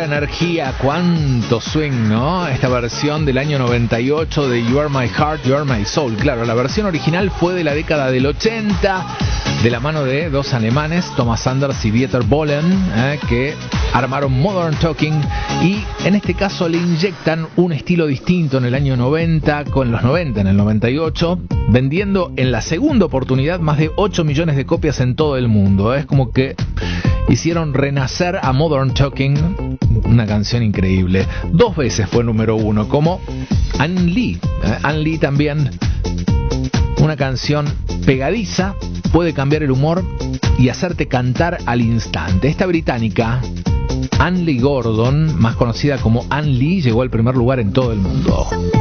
pura energía, cuánto swing, ¿no? Esta versión del año 98 de You Are My Heart, You Are My Soul. Claro, la versión original fue de la década del 80, de la mano de dos alemanes, Thomas Sanders y Dieter Bohlen, que armaron Modern Talking, y en este caso le inyectan un estilo distinto en el año 90, con los 90 en el 98, vendiendo en la segunda oportunidad más de 8 millones de copias en todo el mundo. Es como que hicieron renacer a Modern Talking, una canción increíble. 2 veces fue número 1, como Anne Lee. Anne Lee también, una canción pegadiza, puede cambiar el humor y hacerte cantar al instante. Esta británica, Anne Lee Gordon, más conocida como Anne Lee, llegó al primer lugar en todo el mundo.